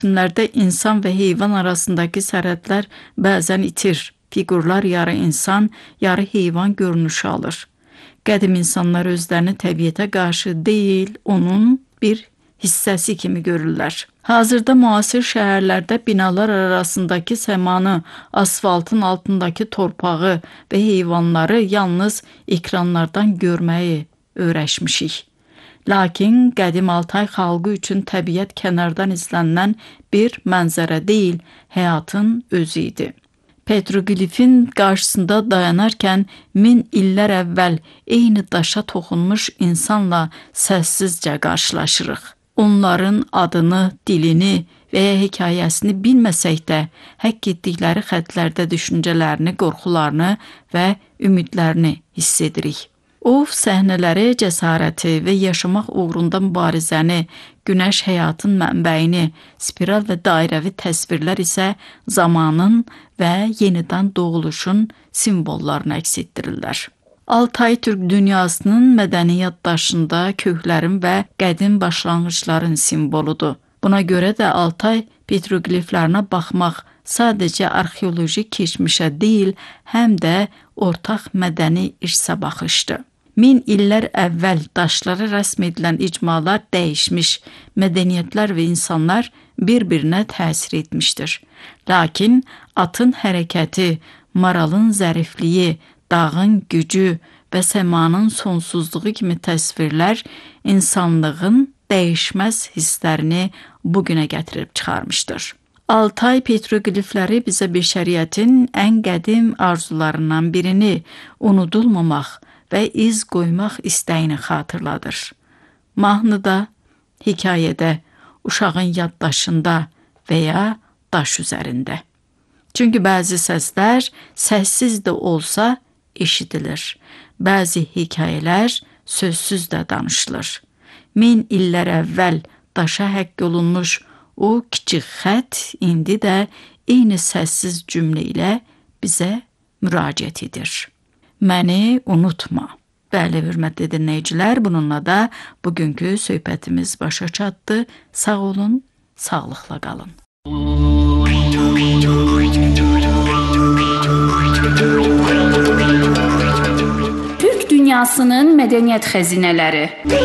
Filmlərdə insan və heyvan arasındakı sərhədlər bəzən itir. Fiqurlar yarı insan, yarı heyvan görünüşü alır. Qədim insanlar özlərini təbiətə qarşı deyil, onun bir hissəsi kimi görürlər. Hazırda müasir şəhərlərdə binalar arasındakı səmanı, asfaltın altındakı torpağı və heyvanları yalnız ekranlardan görməyi öyrəşmişik. Lakin qədim Altay xalqı üçün təbiət kənardan izlənilən bir mənzərə deyil, həyatın özü idi. Petroglifin qarşısında dayanarkən 1000 illər əvvəl eyni daşa toxunmuş insanla səssizcə qarşılaşırıq. Onların adını, dilini və ya hekayəsini bilməsək də, həkk etdikləri xətlərdə düşüncələrini, qorxularını və ümidlərini hiss edirik. O səhnələri, cəsarəti və yaşamaq uğrunda mübarizəni, günəş həyatın mənbəyini, spiral və dairəvi təsvirlər isə zamanın və yenidən doğuluşun simvollarını əks etdirirlər. Altay Türk dünyasının mədəni yaddaşında köklərin və qədim başlanğıcların simvoludur. Buna görə də Altay petrogliflərinə baxmaq sadəcə arxeoloji keçmişə deyil, həm də ortaq mədəni irsə baxışdır. 1000 illər əvvəl daşlara rəsm edilən icmalar dəyişmiş, mədəniyyətlər və insanlar bir-birinə təsir etmişdir. Lakin atın hərəkəti, maralın zərifliyi, dağın gücü və səmanın sonsuzluğu kimi təsvirlər insanlığın dəyişməz hisslərini bugünə gətirib çıxarmışdır. Altay petroglifləri bizə bəşəriyyətin ən qədim arzularından birini unudulmamaq və iz qoymaq istəyini xatırladır. Mahnıda, hekayədə, uşağın yaddaşında və ya daş üzərində. Çünki bəzi səslər səssiz də olsa eşidilir. Bəzi hekayələr sözsüz də danışılır. 1000 illər əvvəl daşa həkk olunmuş o kiçik xət indi də eyni səssiz cümlə ilə bizə müraciət edir. Məni unutma. Bəli, hörmətli dinləyicilər, bununla da bugünkü söhbətimiz başa çatdı. Sağ olun, sağlıqla qalın. Türk dünyasının mədəniyyət xəzinələri.